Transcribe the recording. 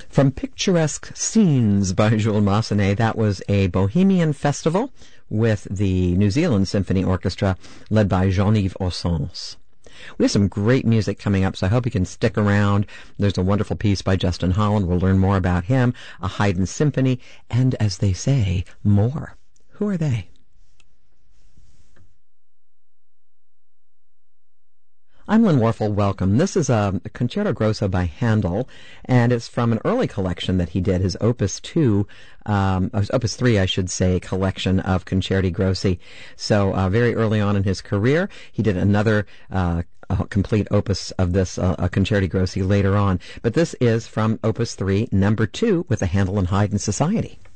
From Picturesque Scenes by Jules Massenet, that was a Bohemian festival with the New Zealand Symphony Orchestra led by Jean-Yves Ossens. We have some great music coming up, so I hope you can stick around. There's a wonderful piece by Justin Holland. We'll learn more about him, a Haydn symphony, and, as they say, more. Who are they? I'm Lynn Warfel. Welcome. This is a Concerto Grosso by Handel, and it's from an early collection that he did, his Opus 3, I should say, collection of Concerti Grossi. So very early on in his career, he did another a complete opus of this, a Concerti Grossi later on. But this is from Opus 3, number 2, with the Handel and Haydn Society.